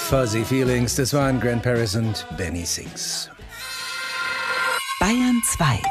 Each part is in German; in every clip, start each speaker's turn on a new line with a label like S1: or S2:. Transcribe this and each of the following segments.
S1: Fuzzy Feelings, das waren Grant Paris und Benny Sings.
S2: Bayern 2.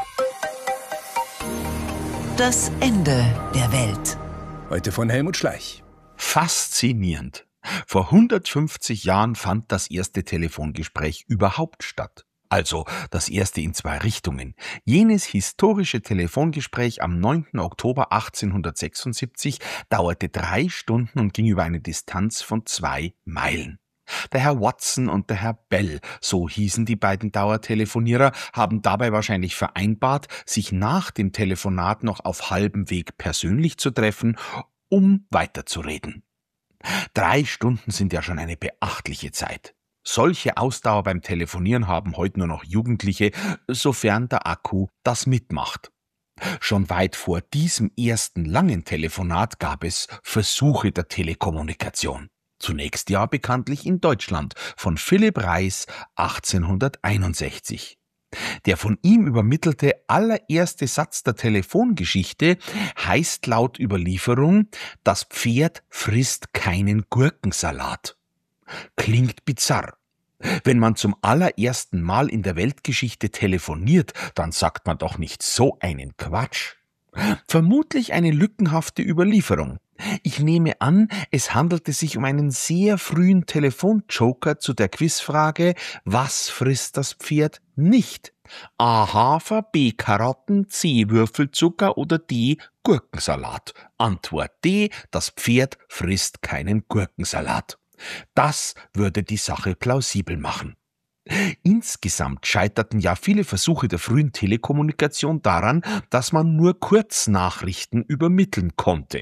S2: Das Ende der Welt.
S1: Heute von Helmut Schleich.
S3: Faszinierend. Vor 150 Jahren fand das erste Telefongespräch überhaupt statt. Also das erste in 2 Richtungen. Jenes historische Telefongespräch am 9. Oktober 1876 dauerte 3 Stunden und ging über eine Distanz von 2 Meilen. Der Herr Watson und der Herr Bell, so hießen die beiden Dauertelefonierer, haben dabei wahrscheinlich vereinbart, sich nach dem Telefonat noch auf halbem Weg persönlich zu treffen, um weiterzureden. 3 Stunden sind ja schon eine beachtliche Zeit. Solche Ausdauer beim Telefonieren haben heute nur noch Jugendliche, sofern der Akku das mitmacht. Schon weit vor diesem ersten langen Telefonat gab es Versuche der Telekommunikation. Zunächst ja bekanntlich in Deutschland von Philipp Reis 1861. Der von ihm übermittelte allererste Satz der Telefongeschichte heißt laut Überlieferung: Das Pferd frisst keinen Gurkensalat. Klingt bizarr. Wenn man zum allerersten Mal in der Weltgeschichte telefoniert, dann sagt man doch nicht so einen Quatsch. Vermutlich eine lückenhafte Überlieferung. Ich nehme an, es handelte sich um einen sehr frühen Telefonjoker zu der Quizfrage: Was frisst das Pferd nicht? A. Hafer, B. Karotten, C. Würfelzucker oder D. Gurkensalat. Antwort D. Das Pferd frisst keinen Gurkensalat. Das würde die Sache plausibel machen. Insgesamt scheiterten ja viele Versuche der frühen Telekommunikation daran, dass man nur Kurznachrichten übermitteln konnte.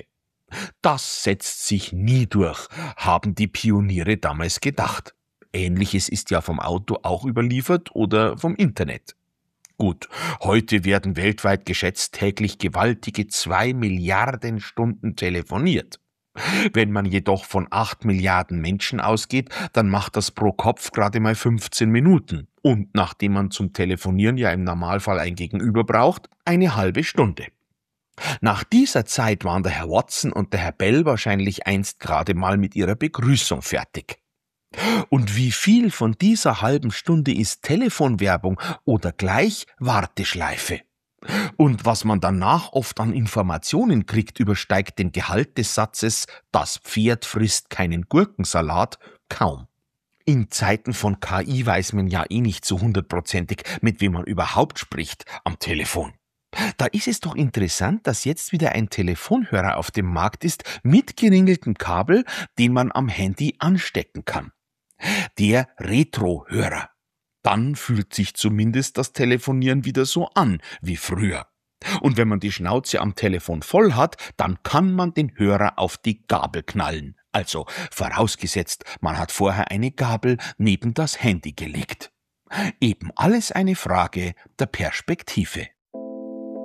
S3: Das setzt sich nie durch, haben die Pioniere damals gedacht. Ähnliches ist ja vom Auto auch überliefert oder vom Internet. Gut, heute werden weltweit geschätzt täglich gewaltige 2 Milliarden Stunden telefoniert. Wenn man jedoch von 8 Milliarden Menschen ausgeht, dann macht das pro Kopf gerade mal 15 Minuten. Und nachdem man zum Telefonieren ja im Normalfall ein Gegenüber braucht, eine halbe Stunde. Nach dieser Zeit waren der Herr Watson und der Herr Bell wahrscheinlich einst gerade mal mit ihrer Begrüßung fertig. Und wie viel von dieser halben Stunde ist Telefonwerbung oder gleich Warteschleife? Und was man danach oft an Informationen kriegt, übersteigt den Gehalt des Satzes „Das Pferd frisst keinen Gurkensalat" kaum. In Zeiten von KI weiß man ja nicht so 100%ig, mit wem man überhaupt spricht am Telefon. Da ist es doch interessant, dass jetzt wieder ein Telefonhörer auf dem Markt ist mit geringeltem Kabel, den man am Handy anstecken kann. Der Retro-Hörer. Dann fühlt sich zumindest das Telefonieren wieder so an wie früher. Und wenn man die Schnauze am Telefon voll hat, dann kann man den Hörer auf die Gabel knallen. Also vorausgesetzt, man hat vorher eine Gabel neben das Handy gelegt. Eben alles eine Frage der Perspektive.